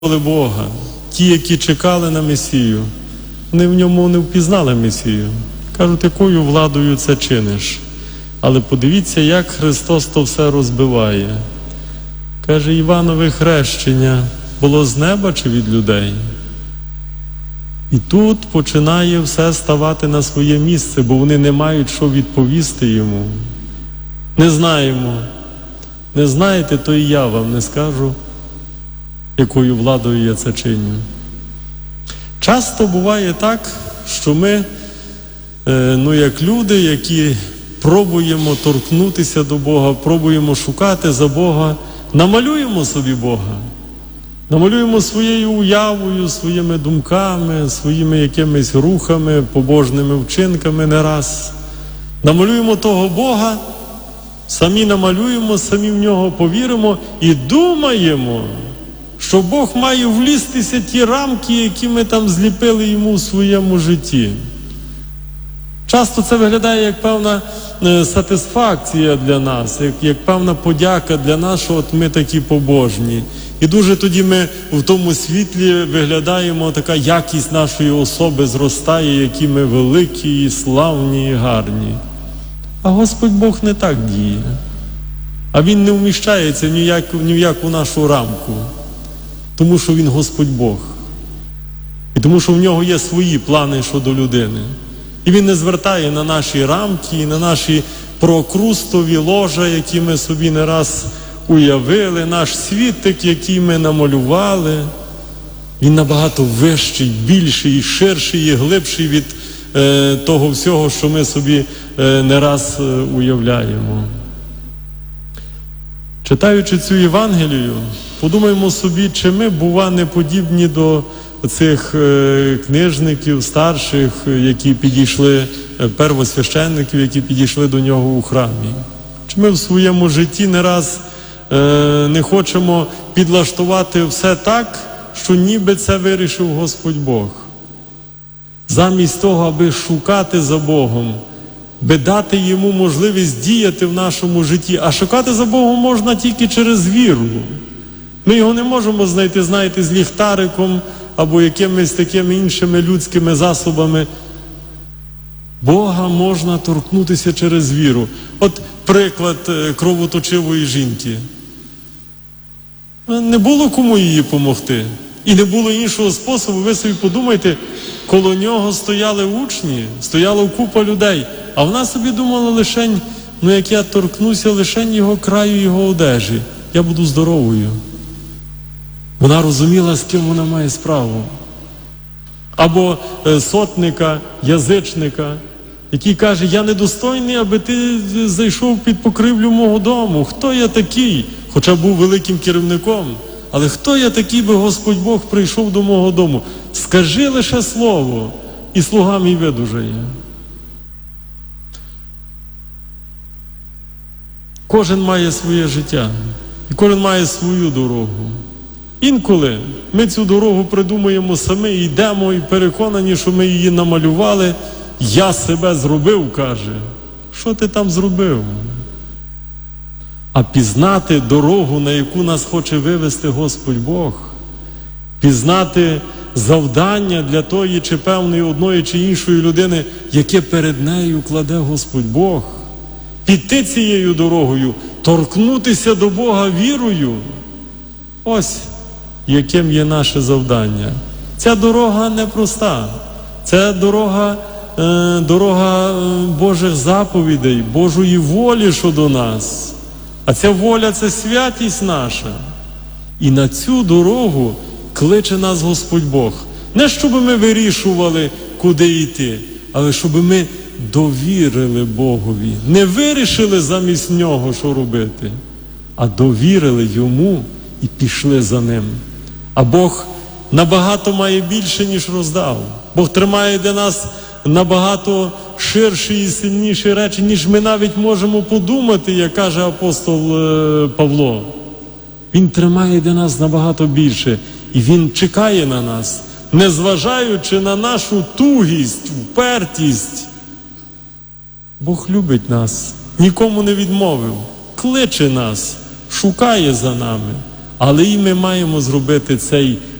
Бога. Ті, які чекали на Месію, вони в ньому не впізнали Месію. Кажуть, якою владою це чиниш? Але подивіться, як Христос то все розбиває. Каже, Іванове хрещення було з неба чи від людей? І тут починає все ставати на своє місце, бо вони не мають що відповісти йому. Не знаємо. Не знаєте, то і я вам не скажу, якою владою я це чиню. Часто буває так, що ми, як люди, які пробуємо торкнутися до Бога, пробуємо шукати за Бога, намалюємо собі Бога. Намалюємо своєю уявою, своїми думками, своїми якимись рухами, побожними вчинками не раз. Намалюємо того Бога, самі намалюємо, самі в нього повіримо і думаємо, що Бог має влізтися ті рамки, які ми там зліпили йому в своєму житті. Часто це виглядає як певна сатисфакція для нас, як певна подяка для нас, що от ми такі побожні. І дуже тоді ми в тому світлі виглядаємо, така якість нашої особи зростає, які ми великі, і славні, і гарні. А Господь Бог не так діє. А Він не вміщається ні в яку нашу рамку. Тому що Він Господь Бог. І тому що в Нього є свої плани щодо людини. І Він не звертає на наші рамки, на наші прокрустові ложа, які ми собі не раз уявили, наш світик, який ми намалювали. Він набагато вищий, більший, ширший і глибший від того всього, що ми собі не раз уявляємо. Читаючи цю Євангелію, подумаємо собі, чи ми, бува, не подібні до цих книжників, старших, які підійшли, первосвященників, які підійшли до нього у храмі. Чи ми в своєму житті не раз не хочемо підлаштувати все так, що ніби це вирішив Господь Бог. Замість того, аби шукати за Богом, би дати Йому можливість діяти в нашому житті. А шукати за Богом можна тільки через віру. Ми його не можемо знайти, знаєте, з ліхтариком або якимись такими іншими людськими засобами. Бога можна торкнутися через віру. От приклад кровоточивої жінки. Не було кому їй помогти. І не було іншого способу. Ви собі подумайте, коло нього стояли учні, стояла купа людей. А вона собі думала лишень, як я торкнуся лишень його краю, його одежі, я буду здоровою. Вона розуміла, з ким вона має справу. Або сотника, язичника, який каже, я недостойний, аби ти зайшов під покрівлю мого дому. Хто я такий? Хоча був великим керівником. Але хто я такий, би Господь Бог прийшов до мого дому? Скажи лише слово, і слуга мій видужає. Кожен має своє життя, і кожен має свою дорогу. Інколи ми цю дорогу придумаємо самі, йдемо і переконані, що ми її намалювали. Я себе зробив, каже. Що ти там зробив? А пізнати дорогу, на яку нас хоче вивести Господь Бог, пізнати завдання для тої чи певної одної чи іншої людини, яке перед нею кладе Господь Бог, піти цією дорогою, торкнутися до Бога вірою. Ось яким є наше завдання. Ця дорога непроста. Це дорога Божих заповідей, Божої волі щодо нас. А ця воля – це святість наша. І на цю дорогу кличе нас Господь Бог. Не щоб ми вирішували, куди йти, але щоб ми довірили Богові. Не вирішили замість Нього, що робити, а довірили Йому і пішли за Ним. А Бог набагато має більше, ніж роздав. Бог тримає для нас набагато ширші і сильніші речі, ніж ми навіть можемо подумати, як каже апостол Павло. Він тримає для нас набагато більше. І Він чекає на нас, незважаючи на нашу тугість, впертість. Бог любить нас, нікому не відмовив, кличе нас, шукає за нами. Але і ми маємо зробити цей